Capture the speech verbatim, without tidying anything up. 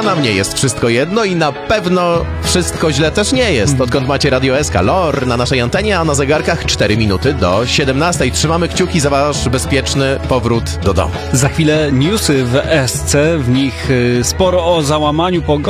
a nam nie jest wszystko jedno i na pewno wszystko źle też nie jest. Odkąd macie Radio S K Lor na naszej antenie, a na zegarkach cztery minuty do siedemnastej. Trzymamy kciuki za wasz bezpieczny powrót do domu. Za chwilę newsy w S C, w nich sporo o załamaniu pogody.